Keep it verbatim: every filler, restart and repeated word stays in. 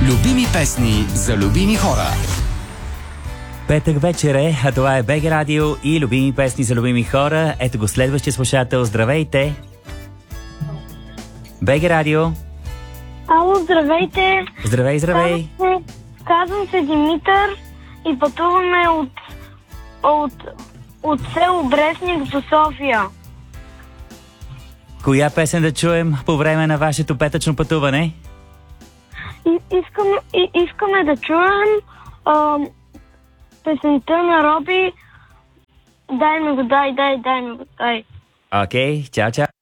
Любими песни за любими хора. Петък вечер е, а това е БГ Радио и любими песни за любими хора. Ето го следващия слушател. Здравейте! БГ Радио. Ало, здравейте! Здравей, здравей! Казвам се, казвам се Димитър и пътуваме от, от, от село Брестник до София. Коя песен да чуем по време на вашето петъчно пътуване? И, искам, и, искаме да чуем а, песента на Роби "Дай ми го, дай, дай, дай ми го, дай". Окей, чао, чао!